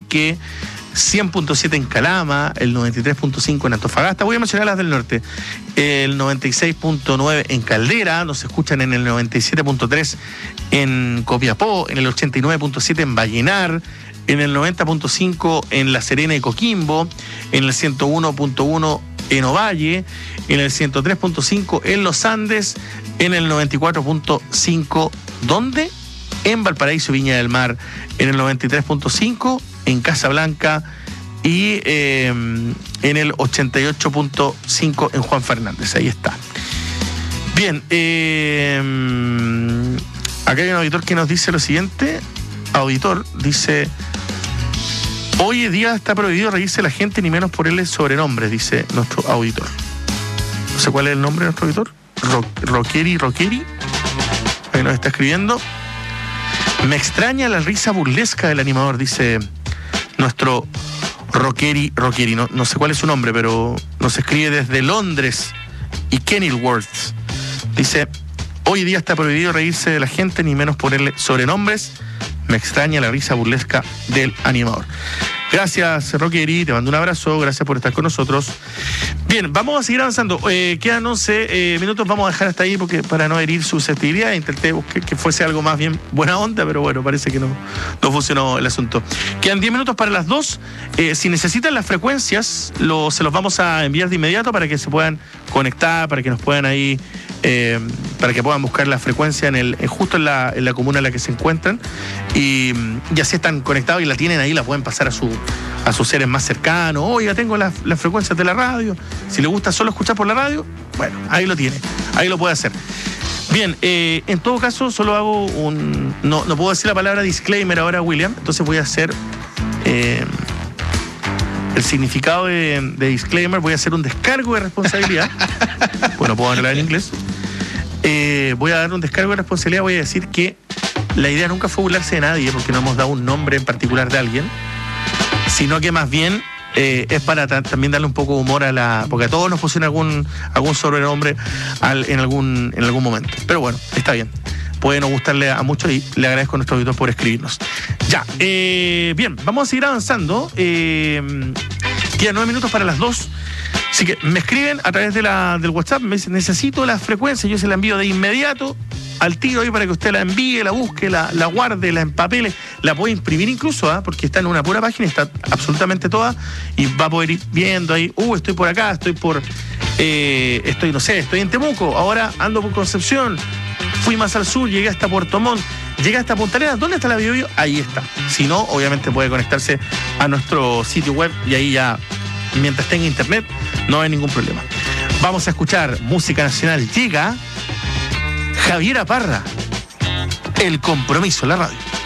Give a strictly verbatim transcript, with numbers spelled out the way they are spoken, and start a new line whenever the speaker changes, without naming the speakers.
Iquique, cien punto siete en Calama, el noventa y tres punto cinco en Antofagasta. Voy a mencionar las del norte. El noventa y seis punto nueve en Caldera, nos escuchan en el noventa y siete punto tres en Copiapó, en el ochenta y nueve punto siete en Vallenar, en el noventa punto cinco en La Serena y Coquimbo, en el ciento uno punto uno en Ovalle, en el ciento tres punto cinco en Los Andes, en el noventa y cuatro punto cinco, ¿dónde? En Valparaíso, Viña del Mar, en el noventa y tres punto cinco en Casablanca y eh, en el ochenta y ocho punto cinco en Juan Fernández. Ahí está. Bien, eh, acá hay un auditor que nos dice lo siguiente. Auditor dice: hoy en día está prohibido reírse la gente, ni menos ponerle sobrenombres, dice nuestro auditor. No sé cuál es el nombre de nuestro auditor. Ro- Roqueri, Roqueri. Ahí nos está escribiendo. Me extraña la risa burlesca del animador, dice nuestro Roqueri, Roqueri. No, no sé cuál es su nombre, pero nos escribe desde Londres y Kenilworth. Dice: hoy día está prohibido reírse de la gente, ni menos ponerle sobrenombres. Me extraña la risa burlesca del animador. Gracias, Roqueri, te mando un abrazo, gracias por estar con nosotros. Bien, vamos a seguir avanzando. Eh, quedan once eh, minutos, vamos a dejar hasta ahí porque para no herir susceptibilidad, intenté que, que fuese algo más bien buena onda, pero bueno, parece que no, no funcionó el asunto. Quedan diez minutos para las dos. Eh, si necesitan las frecuencias, lo, se los vamos a enviar de inmediato para que se puedan conectar, para que nos puedan ahí, eh, para que puedan buscar la frecuencia en el, en justo en la, en la comuna en la que se encuentran. Y, y así están conectados y la tienen ahí, la pueden pasar a su a sus seres más cercanos. Oiga, tengo las la frecuencias de la radio. Si le gusta solo escuchar por la radio, bueno, ahí lo tiene, ahí lo puede hacer. Bien, eh, en todo caso, solo hago un... No, no puedo decir la palabra disclaimer ahora, William, entonces voy a hacer eh, el significado de, de disclaimer, voy a hacer un descargo de responsabilidad. Bueno, puedo hablar en inglés. Eh, voy a dar un descargo de responsabilidad, voy a decir que la idea nunca fue burlarse de nadie, porque no hemos dado un nombre en particular de alguien, sino que más bien eh, es para ta- también darle un poco de humor a la... porque a todos nos pusieron algún, algún sobrenombre al, en, algún, en algún momento. Pero bueno, está bien. Puede no gustarle a muchos y le agradezco a nuestro auditor por escribirnos. Ya, eh, bien, vamos a seguir avanzando. Eh, quedan nueve minutos para las dos. Así que me escriben a través de la, del WhatsApp, me dicen, necesito la frecuencia, yo se la envío de inmediato al tiro ahí para que usted la envíe, la busque, la, la guarde, la empapele, la puede imprimir incluso, ¿eh? Porque está en una pura página, está absolutamente toda y va a poder ir viendo ahí, uh, estoy por acá, estoy por, eh, estoy, no sé, estoy en Temuco, ahora ando por Concepción, fui más al sur, llegué hasta Puerto Montt, llegué hasta Punta Arenas, ¿dónde está la Bio Bio? Ahí está. Si no, obviamente puede conectarse a nuestro sitio web y ahí ya, mientras tenga internet, no hay ningún problema. Vamos a escuchar música nacional. Llega Javiera Parra, El Compromiso, la radio.